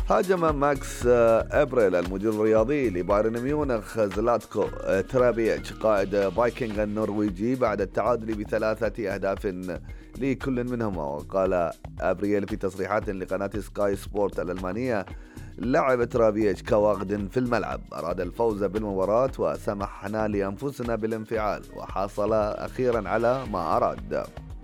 هاجم ماكس ابريل المدير الرياضي لبايرن ميونخ زلاتكو ترابيتش قائد فايكنج النرويجي بعد التعادل ب3 أهداف لكل منهما. وقال ابريل في تصريحات لقناة سكاي سبورت الألمانية: لعب ترابيتش كواغد في الملعب، أراد الفوز بالمباراة وسمحنا لأنفسنا بالانفعال وحصل أخيرا على ما أراد.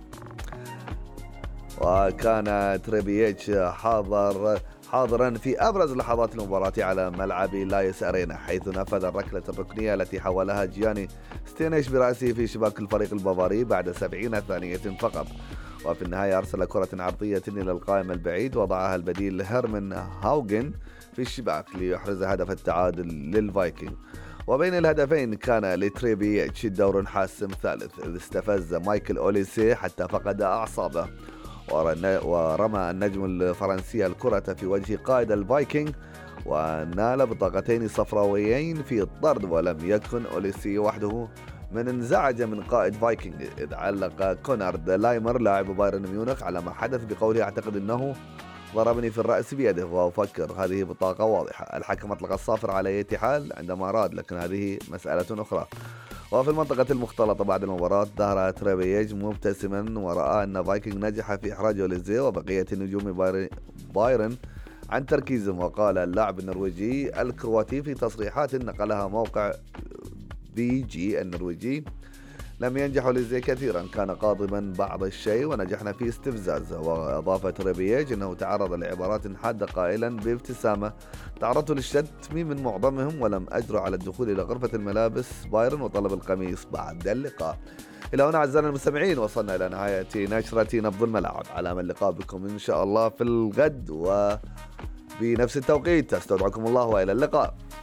وكان تريبيتش حاضرا في أبرز لحظات المباراة على ملعب لايس أرينا، حيث نفذ الركلة الركنية التي حولها جياني ستينيش برأسه في شباك الفريق البافاري بعد 70 ثانية فقط. وفي النهاية أرسل كرة عرضية إلى القائم البعيد وضعها البديل هيرمن هاوغن في الشباك ليحرز هدف التعادل للفايكنج. وبين الهدفين كان لتريبيتش دور حاسم ثالث، إذ استفز مايكل أوليسي حتى فقد أعصابه، ورمى النجم الفرنسي الكرة في وجه قائد الفايكنج ونال بطاقتين صفراويين في الطرد. ولم يكن أوليسي وحده من انزعج من قائد فايكنج، إذ علق كونارد لايمر لاعب بايرن ميونخ على ما حدث بقوله: أعتقد أنه ضربني في الرأس بيده وأفكر هذه بطاقة واضحة. الحكم أطلق الصافرة على أي حال عندما أراد، لكن هذه مسألة أخرى. وفي المنطقة المختلطة بعد المباراة ظهر تريبيج مبتسما ورأى أن فايكنج نجح في إحراج أوليزي وبقية نجوم بايرن عن تركيزهم. وقال اللاعب النرويجي الكرواتي في تصريحات نقلها موقع بي جي النرويجي: لم ينجح أوليزي كثيرا، كان قاضبا بعض الشيء ونجحنا في استفزازه. وأضاف تريبيج أنه تعرض لعبارات حادة قائلا بابتسامة: تعرضت للشتم من معظمهم ولم أجرؤ على الدخول إلى غرفة الملابس بايرن وطلب القميص بعد اللقاء. إلى هنا أعزائنا المستمعين وصلنا إلى نهاية نشرة نبض الملعب، على أمل اللقاء بكم إن شاء الله في الغد وبنفس التوقيت. استودعكم الله وإلى اللقاء.